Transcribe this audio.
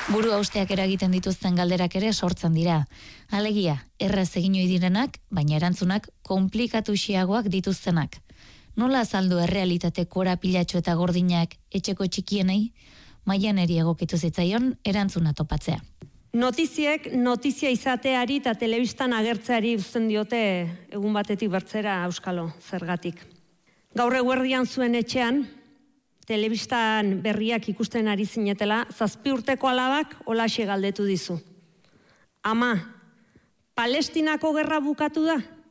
Buru hausteak eragiten dituzten galderak ere sortzen dira. Alegia, erraz egin ohi direnak, baina erantzunak konplikatuxiagoak dituztenak. Nola azaldu errealitate korapilatxo eta gordinak etxeko txikienei? Maianeri egokitu zitzaion erantzuna topatzea. Notiziek notizia izateari eta telebistan agertzeari uzten diote egun batetik bertzera auskalo, zergatik. Gaur eguerdian zuen etxean, telebistan berriak ikusten ari zinetela, 7 urteko alabak holaxe galdetu dizu. Ama, Palestinako gerra bukatu da?